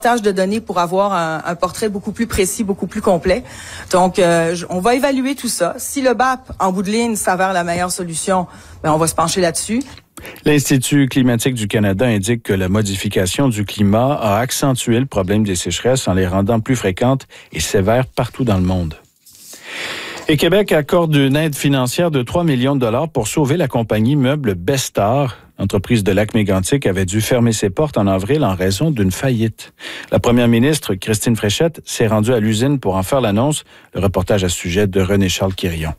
de données pour avoir un portrait beaucoup plus précis, beaucoup plus complet. Donc, on va évaluer tout ça. Si le BAP, en bout de ligne, s'avère la meilleure solution, on va se pencher là-dessus. L'Institut climatique du Canada indique que la modification du climat a accentué le problème des sécheresses en les rendant plus fréquentes et sévères partout dans le monde. Et Québec accorde une aide financière de 3 millions de dollars pour sauver la compagnie meuble Bestar. L'entreprise de Lac-Mégantic avait dû fermer ses portes en avril en raison d'une faillite. La première ministre, Christine Fréchette, s'est rendue à l'usine pour en faire l'annonce. Le reportage à ce sujet de René-Charles Quirion.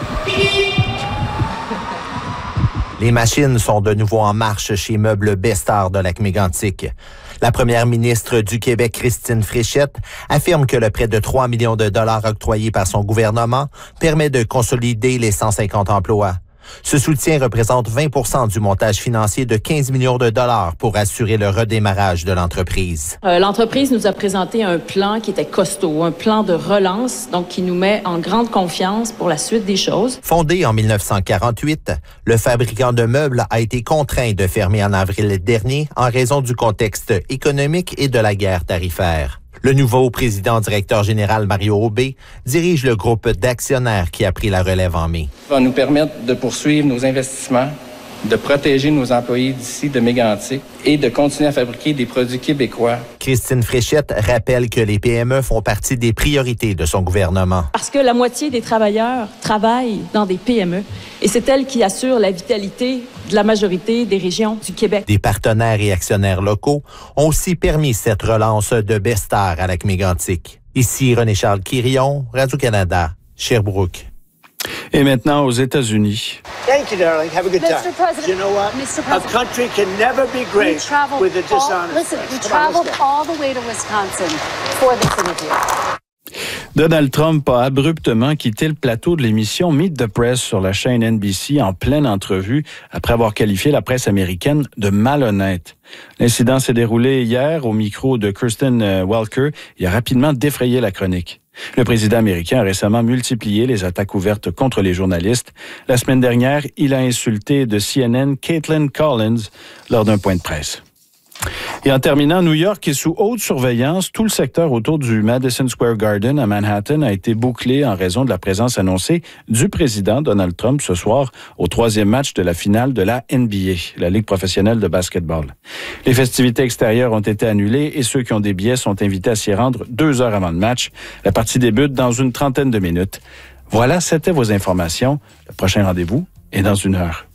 Les machines sont de nouveau en marche chez Meubles Bestar de Lac-Mégantic. La première ministre du Québec, Christine Fréchette, affirme que le prêt de 3 millions de dollars octroyé par son gouvernement permet de consolider les 150 emplois. Ce soutien représente 20% du montage financier de 15 millions de dollars pour assurer le redémarrage de l'entreprise. L'entreprise nous a présenté un plan qui était costaud, un plan de relance, donc qui nous met en grande confiance pour la suite des choses. Fondé en 1948, le fabricant de meubles a été contraint de fermer en avril dernier en raison du contexte économique et de la guerre tarifaire. Le nouveau président-directeur général Mario Aubé dirige le groupe d'actionnaires qui a pris la relève en mai. Ça va nous permettre de poursuivre nos investissements, de protéger nos employés d'ici de Mégantic et de continuer à fabriquer des produits québécois. Christine Fréchette rappelle que les PME font partie des priorités de son gouvernement. Parce que la moitié des travailleurs travaillent dans des PME et c'est elles qui assurent la vitalité de la majorité des régions du Québec. Des partenaires et actionnaires locaux ont aussi permis cette relance de Bestar à Lac-Mégantic. Ici René-Charles Quirion, Radio-Canada, Sherbrooke. Et maintenant aux États-Unis. Thank you, darling. Have a good time. Mr. President, You know what? Mr. A President, country can never be great with a dishonest. Listen, we Come on, let's traveled go. all the way to Wisconsin for this interview. Donald Trump a abruptement quitté le plateau de l'émission Meet the Press sur la chaîne NBC en pleine entrevue après avoir qualifié la presse américaine de malhonnête. L'incident s'est déroulé hier au micro de Kirsten Welker et a rapidement défrayé la chronique. Le président américain a récemment multiplié les attaques ouvertes contre les journalistes. La semaine dernière, il a insulté de CNN Caitlin Collins lors d'un point de presse. Et en terminant, New York est sous haute surveillance. Tout le secteur autour du Madison Square Garden à Manhattan a été bouclé en raison de la présence annoncée du président Donald Trump ce soir au 3e match de la finale de la NBA, la Ligue professionnelle de basketball. Les festivités extérieures ont été annulées et ceux qui ont des billets sont invités à s'y rendre 2 heures avant le match. La partie débute dans une trentaine de minutes. Voilà, c'était vos informations. Le prochain rendez-vous est dans 1 heure.